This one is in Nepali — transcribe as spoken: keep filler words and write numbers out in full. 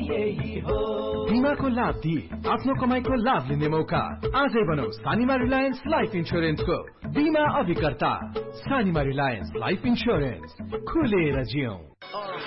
यही हो। बीमाको लाभ दिए आफ्नो कमाईको लाभ लिने मौका। आजै बनाऊ सानिमा रिलायन्स लाइफ इन्स्योरेन्सको बीमा अभिकर्ता। सानिमा रिलायन्स लाइफ इन्स्योरेन्स, खुलेर जियौं।